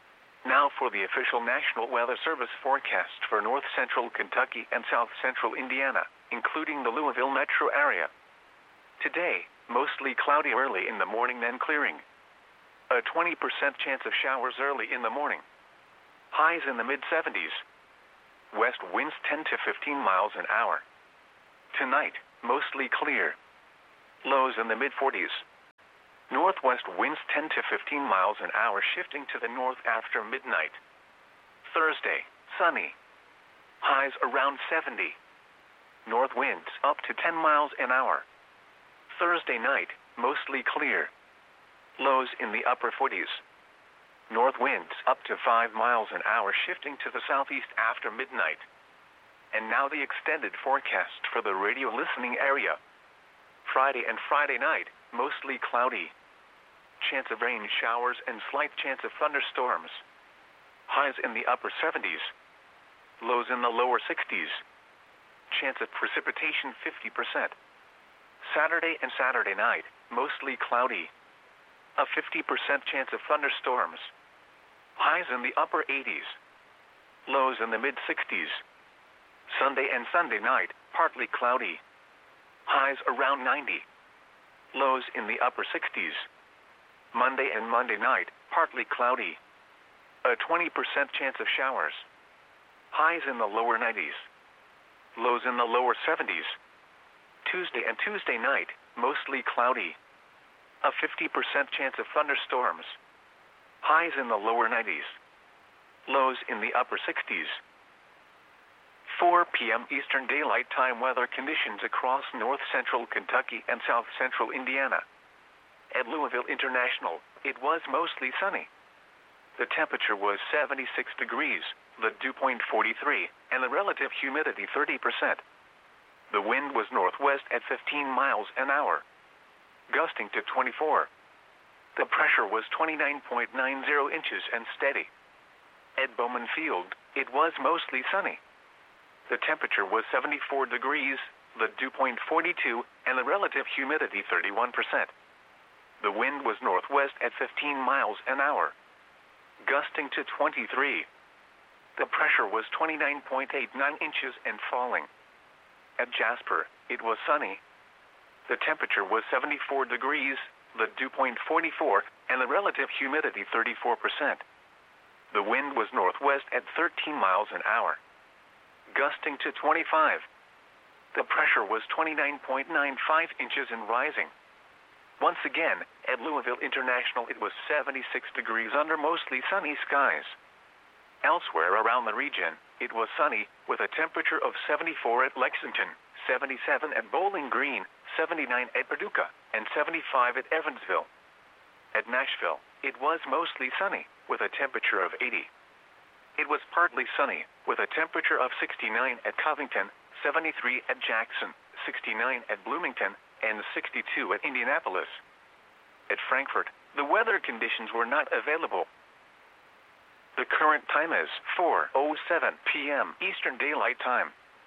Now for the official National Weather Service forecast for north central Kentucky and south central Indiana, including the Louisville metro area. Today, mostly cloudy early in the morning, then clearing. A twenty percent chance of showers early in the morning. Highs in the mid seventies. West winds ten to fifteen miles an hour. Tonight, mostly clear. Lows in the mid forties. Northwest winds ten to fifteen miles an hour, shifting to the north after midnight. Thursday, sunny. Highs around seventy. North winds up to ten miles an hour. Thursday night, mostly clear. Lows in the upper forties. North winds up to five miles an hour, shifting to the southeast after midnight. And now the extended forecast for the radio listening area. Friday and Friday night, mostly cloudy. Chance of rain showers and slight chance of thunderstorms. Highs in the upper seventies. Lows in the lower sixties. Chance of precipitation fifty percent. Saturday and Saturday night, mostly cloudy. A fifty percent chance of thunderstorms. Highs in the upper eighties. Lows in the mid sixties. Sunday and Sunday night, partly cloudy. Highs around ninety. Lows in the upper sixties. Monday and Monday night, partly cloudy. A twenty percent chance of showers. Highs in the lower nineties. Lows in the lower seventies. Tuesday and Tuesday night, mostly cloudy. A fifty percent chance of thunderstorms. Highs in the lower nineties. Lows in the upper sixties. four p m Eastern Daylight Time weather conditions across north central Kentucky and south central Indiana. At Louisville International, it was mostly sunny. The temperature was seventy-six degrees, the dew point forty-three, and the relative humidity thirty percent. The wind was northwest at fifteen miles an hour, gusting to twenty-four. The pressure was twenty-nine point nine zero inches and steady. At Bowman Field, it was mostly sunny. The temperature was seventy-four degrees, the dew point forty-two, and the relative humidity thirty-one percent. The wind was northwest at fifteen miles an hour, gusting to twenty-three. The pressure was twenty-nine point eight nine inches and falling. At Jasper, it was sunny. The temperature was seventy-four degrees, the dew point forty-four, and the relative humidity thirty-four percent. The wind was northwest at thirteen miles an hour, gusting to twenty-five. The pressure was twenty-nine point nine five inches and rising. Once again, at Louisville International, it was seventy-six degrees under mostly sunny skies. Elsewhere around the region, it was sunny, with a temperature of seventy-four at Lexington, seventy-seven at Bowling Green, seventy-nine at Paducah, and seventy-five at Evansville. At Nashville, it was mostly sunny, with a temperature of eighty. It was partly sunny, with a temperature of sixty-nine at Covington, seventy-three at Jackson, sixty-nine at Bloomington, and sixty-two at Indianapolis. At Frankfort, the weather conditions were not available. The current time is four oh seven p m Eastern Daylight Time.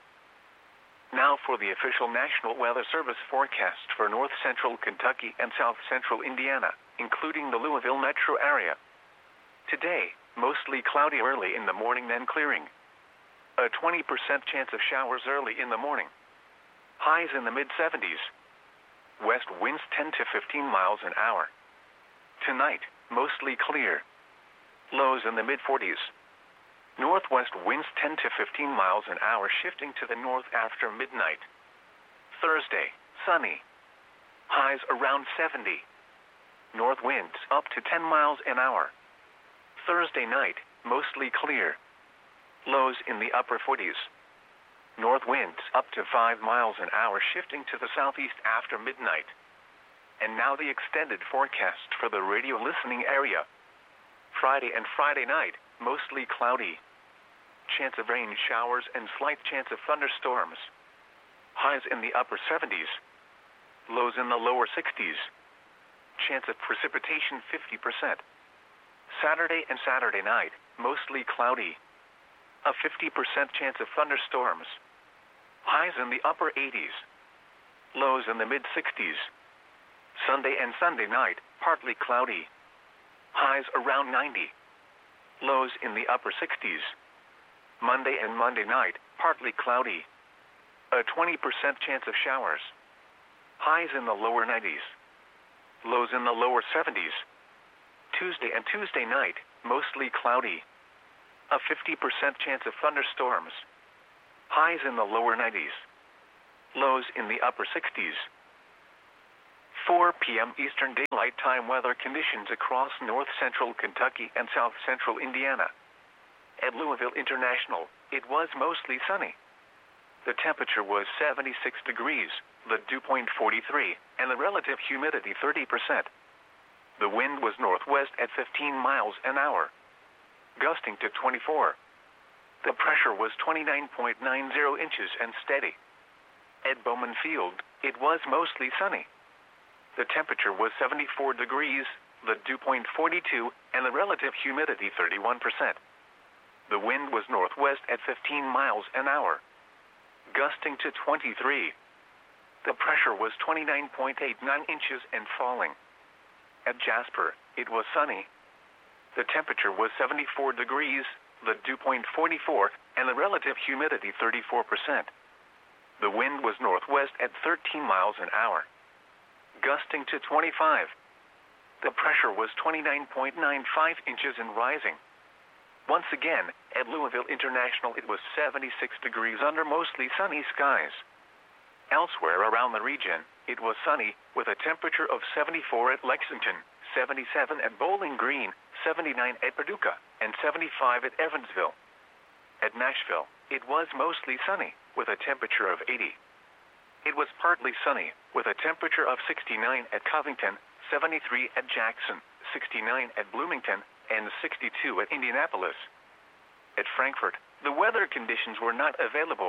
Now for the official National Weather Service forecast for north central Kentucky and south central Indiana, including the Louisville metro area. Today, mostly cloudy early in the morning, then clearing. A twenty percent chance of showers early in the morning. Highs in the mid seventies. West winds ten to fifteen miles an hour. Tonight, mostly clear. Lows in the mid forties. Northwest winds ten to fifteen miles an hour, shifting to the north after midnight. Thursday, sunny. Highs around seventy. North winds up to ten miles an hour. Thursday night, mostly clear. Lows in the upper forties. North winds up to five miles an hour, shifting to the southeast after midnight. And now the extended forecast for the radio listening area. Friday and Friday night, mostly cloudy. Chance of rain showers and slight chance of thunderstorms. Highs in the upper seventies. Lows in the lower sixties. Chance of precipitation fifty percent. Saturday and Saturday night, mostly cloudy. A fifty percent chance of thunderstorms. Highs in the upper eighties. Lows in the mid sixties. Sunday and Sunday night, partly cloudy. Highs around ninety. Lows in the upper sixties. Monday and Monday night, partly cloudy. A twenty percent chance of showers. Highs in the lower nineties. Lows in the lower seventies. Tuesday and Tuesday night, mostly cloudy. A fifty percent chance of thunderstorms. Highs in the lower nineties. Lows in the upper sixties. four p m Eastern Daylight Time weather conditions across north central Kentucky and south central Indiana. At Louisville International, it was mostly sunny. The temperature was seventy-six degrees, the dew point forty-three, and the relative humidity thirty percent. The wind was northwest at fifteen miles an hour, gusting to twenty-four. The pressure was twenty-nine point nine zero inches and steady. At Bowman Field, it was mostly sunny. The temperature was seventy-four degrees, the dew point forty-two, and the relative humidity thirty-one percent. The wind was northwest at fifteen miles an hour, gusting to twenty-three. The pressure was twenty-nine point eight nine inches and falling. At Jasper, it was sunny. The temperature was seventy-four degrees, the dew point forty-four, and the relative humidity thirty-four percent. The wind was northwest at thirteen miles an hour, gusting to twenty-five. The pressure was twenty-nine point nine five inches and rising. Once again, at Louisville International it was seventy-six degrees under mostly sunny skies. Elsewhere around the region, it was sunny, with a temperature of seventy-four at Lexington, seventy-seven at Bowling Green, seventy-nine at Paducah, and seventy-five at Evansville. At Nashville, it was mostly sunny, with a temperature of eighty. It was partly sunny, with a temperature of sixty-nine at Covington, seventy-three at Jackson, sixty-nine at Bloomington, and sixty-two at Indianapolis. At Frankfort, the weather conditions were not available.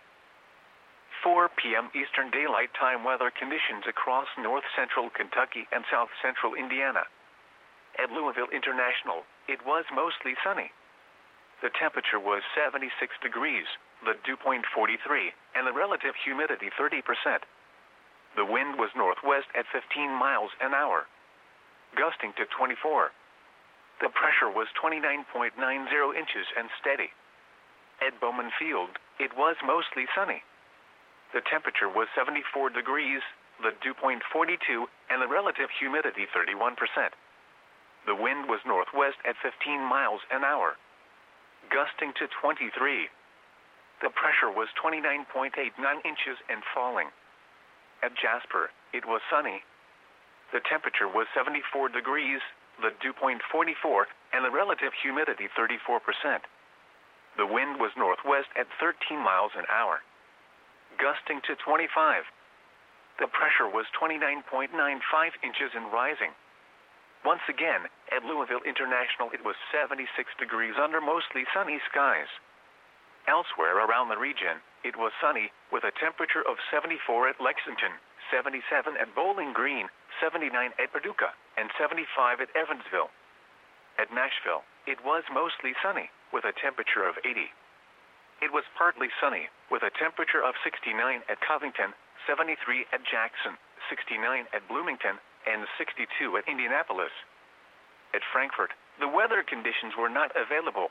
four p m Eastern Daylight Time weather conditions across north central Kentucky and south central Indiana. At Louisville International, it was mostly sunny. The temperature was seventy-six degrees, the dew point forty-three, and the relative humidity thirty percent. The wind was northwest at fifteen miles an hour, gusting to twenty-four. The pressure was twenty-nine point nine zero inches and steady. At Bowman Field, it was mostly sunny. The temperature was seventy-four degrees, the dew point forty-two, and the relative humidity thirty-one percent. The wind was northwest at fifteen miles an hour, gusting to twenty-three. The pressure was twenty-nine point eight nine inches and falling. At Jasper, it was sunny. The temperature was seventy-four degrees, the dew point forty-four, and the relative humidity thirty-four percent. The wind was northwest at thirteen miles an hour, gusting to twenty-five. The pressure was twenty-nine point nine five inches and rising. Once again, at Louisville International it was seventy-six degrees under mostly sunny skies. Elsewhere around the region, it was sunny, with a temperature of seventy-four at Lexington, seventy-seven at Bowling Green, seventy-nine at Paducah, and seventy-five at Evansville. At Nashville, it was mostly sunny, with a temperature of eighty. It was partly sunny, with a temperature of sixty-nine at Covington, seventy-three at Jackson, sixty-nine at Bloomington, and sixty-two at Indianapolis. At Frankfort, the weather conditions were not available.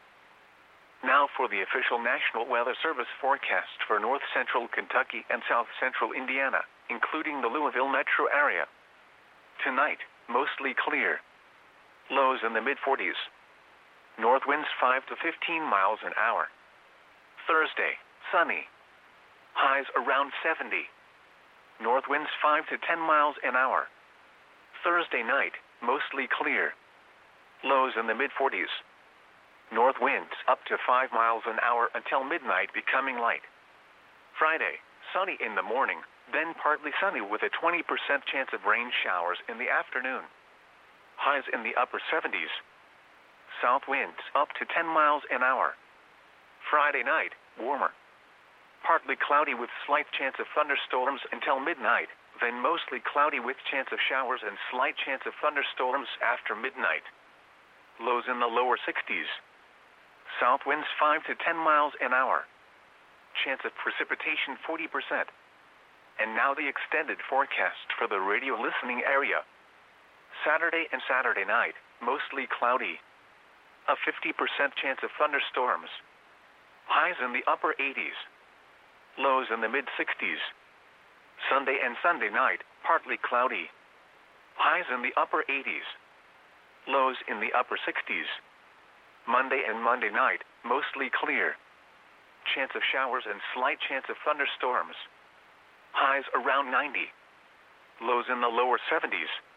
Now for the official National Weather Service forecast for north central Kentucky and south central Indiana, including the Louisville metro area. Tonight, mostly clear. Lows in the mid forties. North winds five to fifteen miles an hour. Thursday, sunny. Highs around seventy. North winds five to ten miles an hour. Thursday night, mostly clear. Lows in the mid forties. North winds up to five miles an hour until midnight, becoming light. Friday, sunny in the morning, then partly sunny with a twenty percent chance of rain showers in the afternoon. Highs in the upper seventies. South winds up to ten miles an hour. Friday night, warmer. Partly cloudy with slight chance of thunderstorms until midnight, then mostly cloudy with chance of showers and slight chance of thunderstorms after midnight. Lows in the lower sixties. South winds five to ten miles an hour. Chance of precipitation forty percent. And now the extended forecast for the radio listening area. Saturday and Saturday night, mostly cloudy. A fifty percent chance of thunderstorms. Highs in the upper eighties. Lows in the mid sixties. Sunday and Sunday night, partly cloudy. Highs in the upper eighties. Lows in the upper sixties. Monday and Monday night, mostly clear. Chance of showers and slight chance of thunderstorms. Highs around ninety. Lows in the lower seventies.